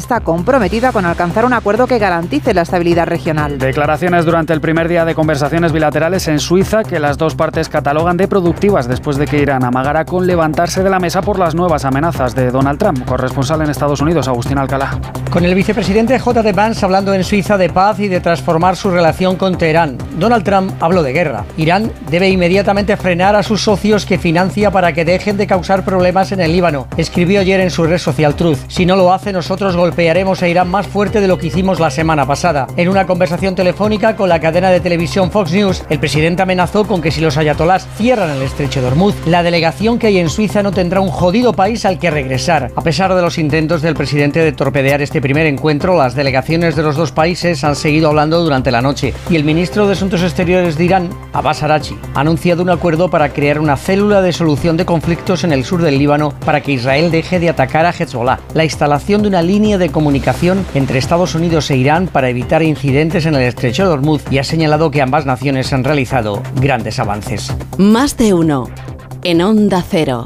está comprometida con alcanzar un acuerdo que garantice la estabilidad regional. Declaraciones durante el primer día de conversaciones bilaterales en Suiza que las dos partes catalogan de productivas después de que Irán amagara con levantarse de la mesa por las nuevas amenazas de Donald Trump. Corresponsal en Estados Unidos, Agustín Alcalá. Con el vicepresidente J.D. Vance hablando en Suiza de paz y de transformar su relación con Teherán. Donald Trump habló de guerra. Irán debe inmediatamente frenar a sus socios que financia para que dejen de causar problemas en el Líbano. Escribió ayer en su red social Truth. Si no lo hace, nosotros golpearemos a Irán más fuerte de lo que hicimos la semana pasada. En una conversación telefónica con la cadena de televisión Fox News, el presidente amenazó con que si los ayatolás cierran el estrecho de Hormuz, la delegación que hay en Suiza no tendrá un jodido país al que regresar. A pesar de los intentos del presidente de torpedear este primer encuentro, las delegaciones de los dos países han seguido hablando durante la noche y el ministro de Asuntos Exteriores de Irán, Abbas Araghchi, ha anunciado un acuerdo para crear una célula de solución de conflictos en el sur del Líbano para que Israel deje de atacar a Hezbollah, la instalación de una línea de comunicación entre Estados Unidos e Irán para evitar incidentes en el estrecho de Hormuz, y ha señalado que ambas naciones han realizado grandes avances. Más de uno en Onda Cero.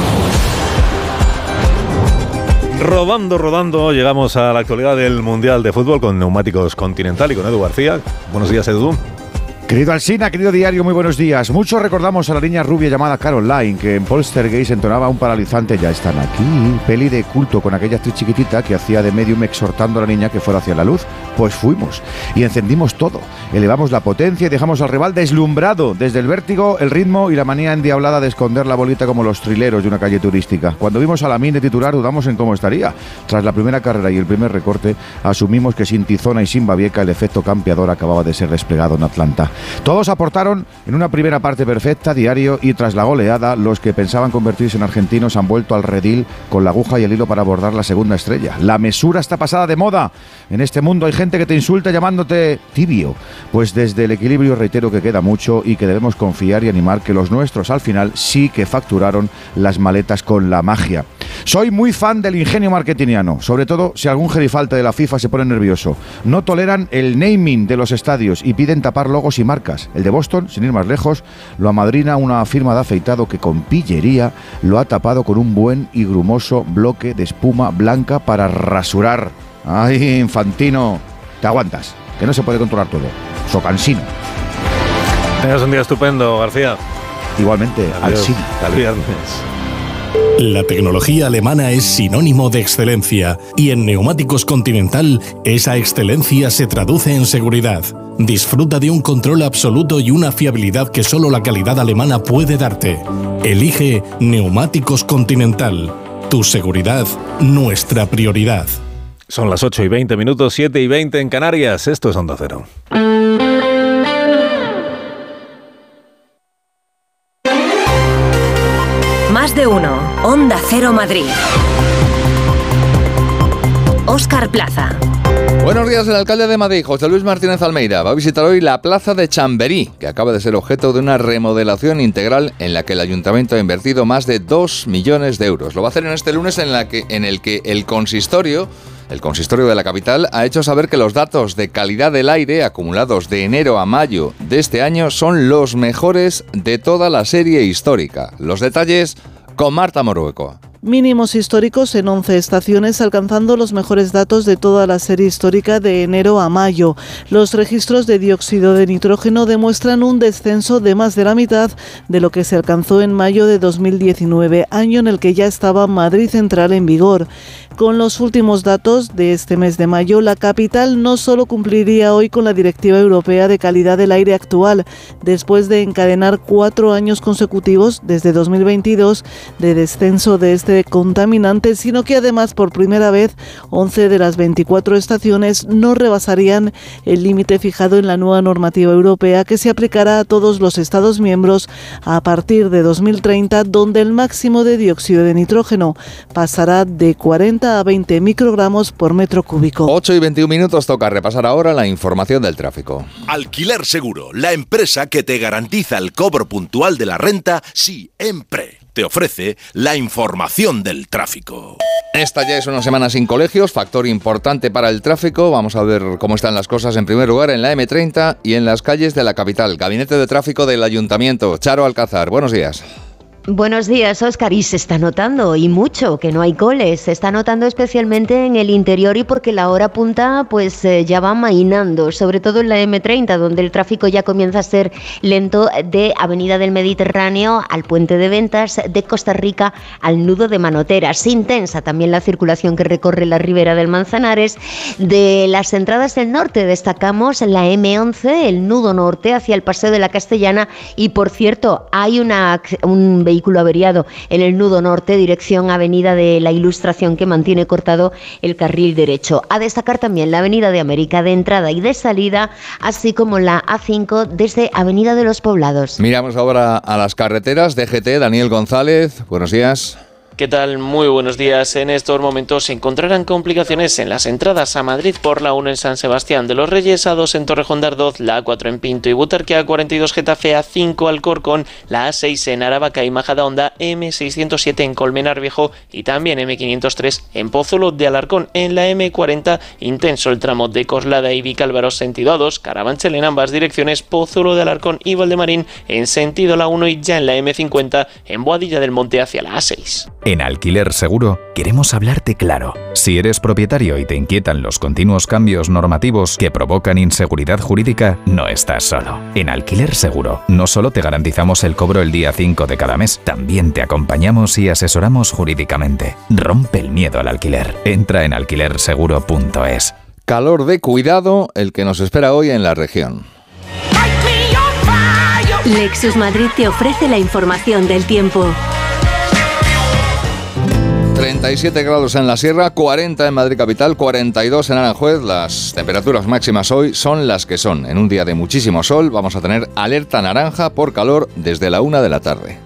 Rodando, llegamos a la actualidad del Mundial de Fútbol con Neumáticos Continental y con Edu García. Buenos días, Edu. Querido Alsina, querido diario, muy buenos días. Muchos recordamos a la niña rubia llamada Caroline, que en Poltergeist entonaba un paralizante "Ya están aquí", peli de culto con aquella actriz chiquitita que hacía de medium exhortando a la niña que fuera hacia la luz. Pues fuimos y encendimos todo, elevamos la potencia y dejamos al rival deslumbrado desde el vértigo, el ritmo y la manía endiablada de esconder la bolita como los trileros de una calle turística. Cuando vimos a Lamine de titular dudamos en cómo estaría. Tras la primera carrera y el primer recorte, asumimos que sin Tizona y sin Babieca el efecto campeador acababa de ser desplegado en Atlanta. Todos aportaron en una primera parte perfecta, diario, y tras la goleada, los que pensaban convertirse en argentinos han vuelto al redil con la aguja y el hilo para abordar la segunda estrella. La mesura está pasada de moda. En este mundo hay gente que te insulta llamándote tibio. Pues desde el equilibrio reitero que queda mucho y que debemos confiar y animar que los nuestros al final sí que facturaron las maletas con la magia. Soy muy fan del ingenio marketingiano, sobre todo si algún gerifalte de la FIFA se pone nervioso. No toleran el naming de los estadios y piden tapar logos y marcas. El de Boston, sin ir más lejos, lo amadrina una firma de afeitado que con pillería lo ha tapado con un buen y grumoso bloque de espuma blanca para rasurar. ¡Ay, Infantino! Te aguantas, que no se puede controlar todo. Socansino. Tengas un día estupendo, García. Igualmente, Alsina. Hasta el viernes. La tecnología alemana es sinónimo de excelencia y en Neumáticos Continental esa excelencia se traduce en seguridad. Disfruta de un control absoluto y una fiabilidad que solo la calidad alemana puede darte. Elige Neumáticos Continental. Tu seguridad, nuestra prioridad. Son las 8:20, 7:20 en Canarias. Esto es Onda Cero. Más de uno. Onda Cero Madrid. Óscar Plaza. Buenos días. El alcalde de Madrid, José Luis Martínez Almeida, va a visitar hoy la plaza de Chamberí, que acaba de ser objeto de una remodelación integral en la que el ayuntamiento ha invertido más de 2 millones de euros. Lo va a hacer en este lunes en el que el consistorio de la capital ha hecho saber que los datos de calidad del aire acumulados de enero a mayo de este año son los mejores de toda la serie histórica. Los detalles con Marta Morueco. Mínimos históricos en 11 estaciones, alcanzando los mejores datos de toda la serie histórica de enero a mayo. Los registros de dióxido de nitrógeno demuestran un descenso de más de la mitad de lo que se alcanzó en mayo de 2019, año en el que ya estaba Madrid Central en vigor. Con los últimos datos de este mes de mayo, la capital no solo cumpliría hoy con la Directiva Europea de Calidad del Aire actual, después de encadenar 4 años consecutivos, desde 2022, de descenso de este contaminante, sino que además por primera vez 11 de las 24 estaciones no rebasarían el límite fijado en la nueva normativa europea que se aplicará a todos los Estados miembros a partir de 2030, donde el máximo de dióxido de nitrógeno pasará de 40 a 20 microgramos por metro cúbico. 8:21, toca repasar ahora la información del tráfico. Alquiler Seguro, la empresa que te garantiza el cobro puntual de la renta siempre. Te ofrece la información del tráfico. Esta ya es una semana sin colegios, factor importante para el tráfico. Vamos a ver cómo están las cosas en primer lugar en la M30 y en las calles de la capital. Gabinete de Tráfico del Ayuntamiento. Charo Alcázar, buenos días. Buenos días, Óscar. Y se está notando, y mucho, que no hay coles. Se está notando especialmente en el interior y porque la hora punta pues ya va amainando, sobre todo en la M30, donde el tráfico ya comienza a ser lento de Avenida del Mediterráneo al Puente de Ventas, de Costa Rica al nudo de Manoteras. Intensa también la circulación que recorre la ribera del Manzanares. De las entradas del norte destacamos la M11, el nudo norte hacia el Paseo de la Castellana, y por cierto hay un vehículo averiado en el nudo norte, dirección Avenida de la Ilustración, que mantiene cortado el carril derecho. A destacar también la Avenida de América de entrada y de salida, así como la A5 desde Avenida de los Poblados. Miramos ahora a las carreteras. DGT, Daniel González, buenos días. ¿Qué tal? Muy buenos días. En estos momentos se encontrarán complicaciones en las entradas a Madrid por la 1 en San Sebastián de los Reyes, A2 en Torrejón de Ardoz, la A4 en Pinto y Butarque, A42 Getafe, A5 Alcorcón, la A6 en Aravaca y Majadahonda, M607 en Colmenar Viejo y también M503 en Pozuelo de Alarcón. En la M40 intenso el tramo de Coslada y Vicálvaro sentido A2, Carabanchel en ambas direcciones, Pozuelo de Alarcón y Valdemarín en sentido la 1 y ya en la M50 en Boadilla del Monte hacia la A6. En Alquiler Seguro queremos hablarte claro. Si eres propietario y te inquietan los continuos cambios normativos que provocan inseguridad jurídica, no estás solo. En Alquiler Seguro no solo te garantizamos el cobro el día 5 de cada mes, también te acompañamos y asesoramos jurídicamente. Rompe el miedo al alquiler. Entra en alquilerseguro.es. Calor de cuidado el que nos espera hoy en la región. Lexus Madrid te ofrece la información del tiempo. 37 grados en la Sierra, 40 en Madrid capital, 42 en Aranjuez. Las temperaturas máximas hoy son las que son. En un día de muchísimo sol vamos a tener alerta naranja por calor desde la 1 de la tarde.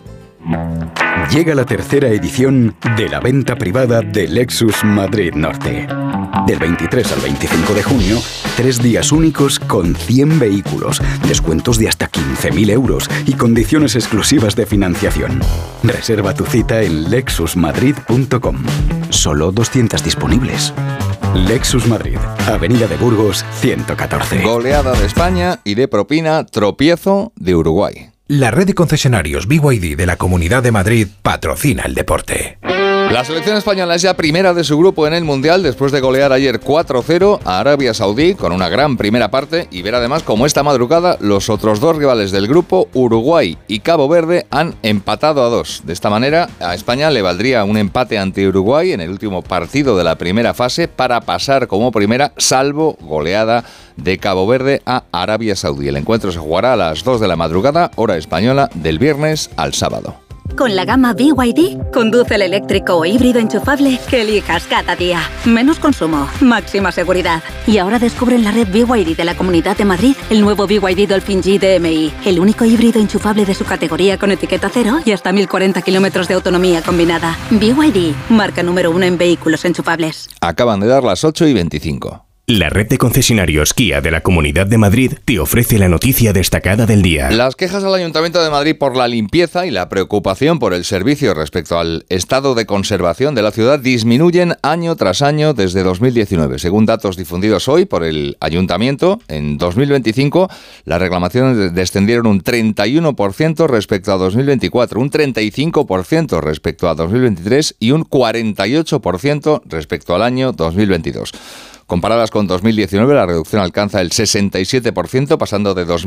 Llega la tercera edición de la venta privada de Lexus Madrid Norte. Del 23 al 25 de junio, 3 días únicos con 100 vehículos, descuentos de hasta 15.000 euros y condiciones exclusivas de financiación. Reserva tu cita en lexusmadrid.com. Solo 200 disponibles. Lexus Madrid, Avenida de Burgos, 114. Goleada de España y de propina, tropiezo de Uruguay. La red de concesionarios BYD de la Comunidad de Madrid patrocina el deporte. La selección española es ya primera de su grupo en el Mundial después de golear ayer 4-0 a Arabia Saudí con una gran primera parte y ver además cómo esta madrugada los otros dos rivales del grupo, Uruguay y Cabo Verde, han empatado a 2. De esta manera a España le valdría un empate ante Uruguay en el último partido de la primera fase para pasar como primera, salvo goleada de Cabo Verde a Arabia Saudí. El encuentro se jugará a las 2 de la madrugada, hora española, del viernes al sábado. Con la gama BYD, conduce el eléctrico o híbrido enchufable que elijas cada día. Menos consumo, máxima seguridad. Y ahora descubre en la red BYD de la Comunidad de Madrid el nuevo BYD Dolphin G DMI, el único híbrido enchufable de su categoría con etiqueta cero y hasta 1040 kilómetros de autonomía combinada. BYD, marca número 1 en vehículos enchufables. Acaban de dar las 8:25. La red de concesionarios Kia de la Comunidad de Madrid te ofrece la noticia destacada del día. Las quejas al Ayuntamiento de Madrid por la limpieza y la preocupación por el servicio respecto al estado de conservación de la ciudad disminuyen año tras año desde 2019. Según datos difundidos hoy por el Ayuntamiento, en 2025 las reclamaciones descendieron un 31% respecto a 2024, un 35% respecto a 2023 y un 48% respecto al año 2022. Comparadas con 2019, la reducción alcanza el 67%, pasando de